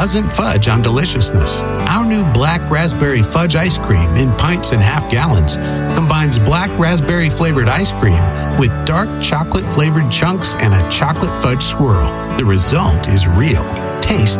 doesn't fudge on deliciousness. Our new Black Raspberry Fudge Ice Cream in pints and half gallons combines black raspberry flavored ice cream with dark chocolate flavored chunks and a chocolate fudge swirl. The result is real. Taste